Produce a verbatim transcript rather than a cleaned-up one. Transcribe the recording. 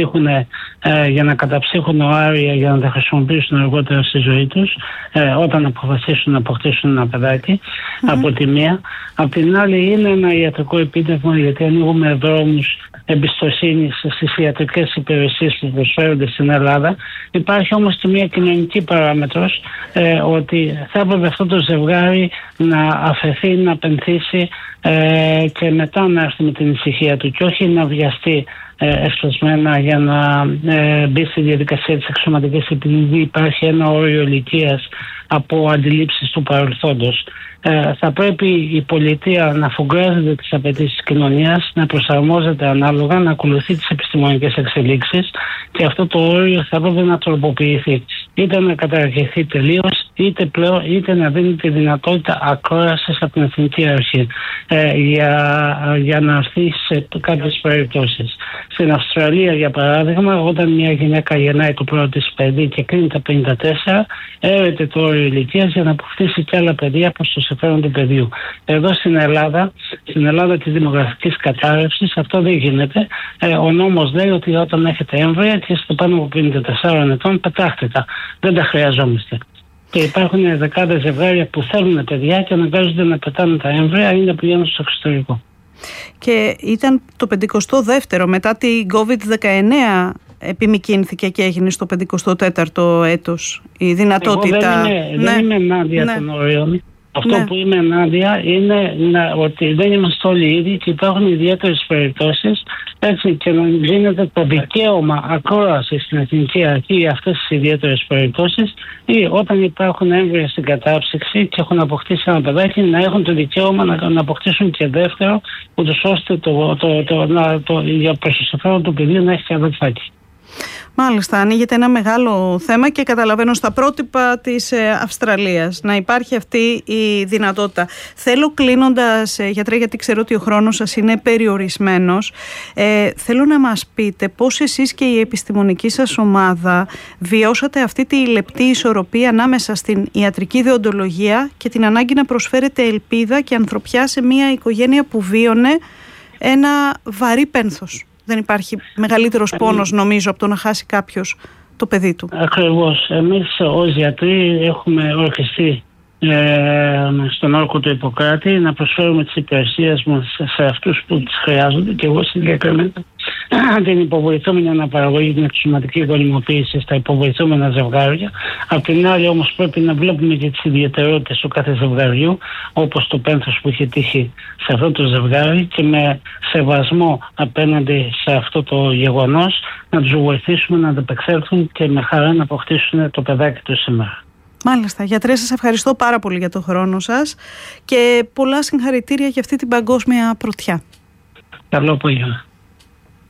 καταψύχουν, ε, για να καταψύχουν οάρια για να τα χρησιμοποιήσουν αργότερα στη ζωή τους, ε, όταν αποφασίσουν να αποκτήσουν ένα παιδάκι, mm-hmm. από τη μία. Απ' την άλλη είναι ένα ιατρικό επίτευγμα, γιατί ανοίγουμε δρόμους εμπιστοσύνης στις ιατρικές υπηρεσίες που προσφέρονται στην Ελλάδα. Υπάρχει όμως και μια κοινωνική παράμετρος, ε, ότι θα έπρεπε αυτό το ζευγάρι να αφαιθεί, να πενθήσει ε, και μετά να έρθει με την ησυχία του και όχι να βιαστεί ε, εσπασμένα για να ε, μπει στη διαδικασία της αξιωματικής, επειδή υπάρχει ένα όριο ηλικίας από αντιλήψεις του παρελθόντος. Ε, θα πρέπει η πολιτεία να αφουγκράζεται τις απαιτήσεις της κοινωνίας, να προσαρμόζεται ανάλογα, να ακολουθεί τις επιστημονικές εξελίξεις και αυτό το όριο θα έπρεπε να τροποποιηθεί. Είτε να καταργηθεί τελείως, είτε, πλέον, είτε να δίνει τη δυνατότητα ακρόασης από την Εθνική Αρχή ε, για, για να έρθει σε κάποιες περιπτώσεις. Στην Αυστραλία, για παράδειγμα, όταν μια γυναίκα γεννάει το πρώτο της παιδί και κλείνει τα πενήντα τέσσερα, έρεται το όριο ηλικίας για να αποκτήσει και άλλα παιδιά προς το συμφέρον του παιδιού. Εδώ στην Ελλάδα, στην Ελλάδα της δημογραφικής κατάρρευσης, αυτό δεν γίνεται. Ε, ο νόμος λέει ότι όταν έχετε έμβρια και είστε πάνω από πενήντα τεσσάρων ετών, πετάχτε τα. Δεν τα χρειαζόμαστε. Και υπάρχουν δεκάδες ζευγάρια που θέλουν παιδιά και αναγκάζονται να πετάνε τα έμβρια ή να πηγαίνουν στο εξωτερικό. Και ήταν το πενηκοστό δεύτερο μετά την κόβιντ δεκαεννέα επιμικρύνθηκε και έγινε στο πενηκοστό τέταρτο έτος η δυνατότητα. Εγώ δεν είμαι, ναι. δεν είμαι ενάντια ναι. των όριων. Αυτό ναι. που είμαι ενάντια είναι να, ότι δεν είμαστε όλοι ίδιοι και υπάρχουν ιδιαίτερες περιπτώσεις, έτσι, και να δίνεται το δικαίωμα ακρόαση στην Εθνική Αρχή για αυτές τις ιδιαίτερες περιπτώσεις, ή όταν υπάρχουν έμβρια στην κατάψυξη και έχουν αποκτήσει ένα παιδάκι, να έχουν το δικαίωμα να, να αποκτήσουν και δεύτερο, ούτως ώστε το, το, το, το, το, για προς το συμφέρον του παιδιού να έχει και αδελφάκι. Μάλιστα, ανοίγεται ένα μεγάλο θέμα και καταλαβαίνω στα πρότυπα της Αυστραλίας να υπάρχει αυτή η δυνατότητα. Θέλω κλείνοντας, γιατρέ, γιατί ξέρω ότι ο χρόνος σας είναι περιορισμένος, ε, θέλω να μας πείτε πώς εσείς και η επιστημονική σας ομάδα βιώσατε αυτή τη λεπτή ισορροπία ανάμεσα στην ιατρική δεοντολογία και την ανάγκη να προσφέρετε ελπίδα και ανθρωπιά σε μια οικογένεια που βίωνε ένα βαρύ πένθος. Δεν υπάρχει μεγαλύτερος πόνος, νομίζω, από το να χάσει κάποιος το παιδί του. Ακριβώς. Εμείς ως γιατροί έχουμε ορκιστεί ε, στον όρκο του Ιπποκράτη να προσφέρουμε τις υπηρεσίες μας σε αυτούς που τις χρειάζονται, και εγώ συγκεκριμένα την υποβοηθούμενη αναπαραγωγή, την εξωματική γονιμοποίηση στα υποβοηθούμενα ζευγάρια. Απ' την άλλη όμως πρέπει να βλέπουμε και τις ιδιαιτερότητες του κάθε ζευγαριού, όπως το πένθος που είχε τύχει σε αυτό το ζευγάρι, και με σεβασμό απέναντι σε αυτό το γεγονός να τους βοηθήσουμε να ανταπεξέλθουν και με χαρά να αποκτήσουν το παιδάκι τους σήμερα. Μάλιστα. Γιατρέ, σας ευχαριστώ πάρα πολύ για τον χρόνο σας και πολλά συγχαρητήρια για αυτή την παγκόσμια πρωτιά. Καλό απόγευμα.